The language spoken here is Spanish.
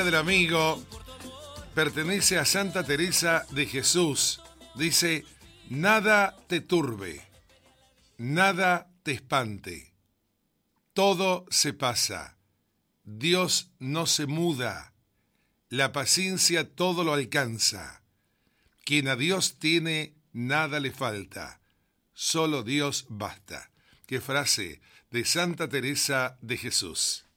Del amigo pertenece a Santa Teresa de Jesús. Dice: nada te turbe, nada te espante, todo se pasa, Dios no se muda, la paciencia todo lo alcanza, quien a Dios tiene nada le falta, solo Dios basta. Qué frase de Santa Teresa de Jesús.